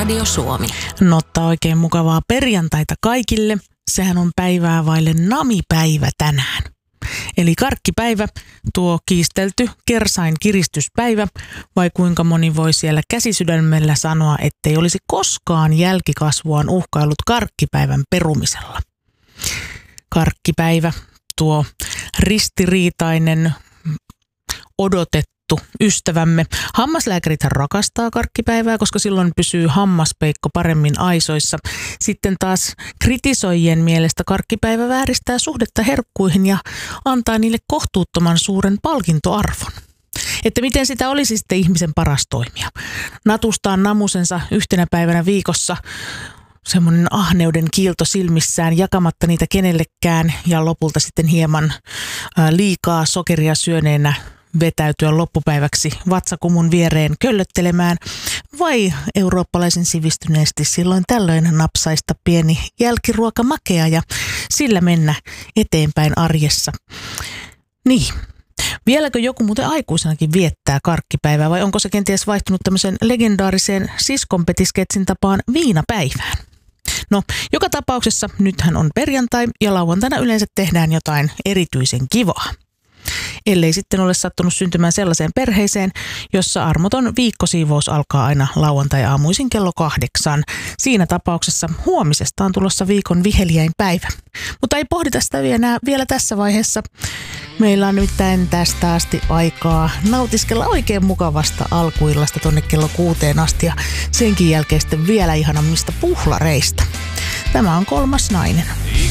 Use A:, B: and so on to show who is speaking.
A: Radio Suomi.
B: Notta oikein mukavaa perjantaita kaikille. Sehän on päivää vaille namipäivä tänään. Eli karkkipäivä, tuo kiistelty kersain kiristyspäivä, vai kuinka moni voi siellä käsisydämellä sanoa, ettei olisi koskaan jälkikasvuaan uhkaillut karkkipäivän perumisella. Karkkipäivä, tuo ristiriitainen, odotettu ystävämme. Hammaslääkärit rakastaa karkkipäivää, koska silloin pysyy hammaspeikko paremmin aisoissa. Sitten taas kritisoijien mielestä karkkipäivä vääristää suhdetta herkkuihin ja antaa niille kohtuuttoman suuren palkintoarvon. Että miten sitä olisi sitten ihmisen paras toimia? Natustaa namusensa yhtenä päivänä viikossa, semmoinen ahneuden kiilto silmissään, jakamatta niitä kenellekään ja lopulta sitten hieman liikaa sokeria syöneenä vetäytyä loppupäiväksi vatsakumun viereen köllöttelemään, vai eurooppalaisen sivistyneesti silloin tällöin napsaista pieni jälkiruoka makea ja sillä mennä eteenpäin arjessa. Niin. Vieläkö joku muuten aikuisenakin viettää karkkipäivää vai onko se kenties vaihtunut tämmöisen legendaariseen siskonpetisketsin tapaan viinapäivään? No, joka tapauksessa nythän on perjantai ja lauantaina yleensä tehdään jotain erityisen kivaa. Ellei sitten ole sattunut syntymään sellaiseen perheeseen, jossa armoton viikkosiivous alkaa aina lauantai-aamuisin kello 8. Siinä tapauksessa huomisesta on tulossa viikon viheliäin päivä. Mutta ei pohdita sitä vielä tässä vaiheessa. Meillä on nimittäin tästä asti aikaa nautiskella oikein mukavasta alkuillasta tonne kello 6 asti ja senkin jälkeen sitten vielä ihanammista puhlareista. Tämä on Kolmas nainen.